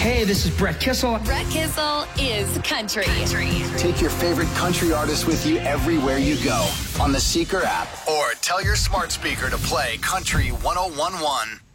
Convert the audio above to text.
Hey, this is Brett Kissel. Brett Kissel is country. Take your favorite country artist with you everywhere you go on the Seeker app, or tell your smart speaker to play Country 101.1.